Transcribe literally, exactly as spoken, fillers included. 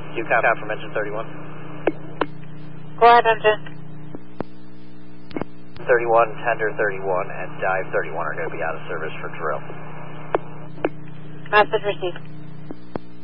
Q cop out from engine thirty-one. Go ahead, engine. thirty-one, tender thirty-one, and dive thirty-one are going to be out of service for drill. Message received.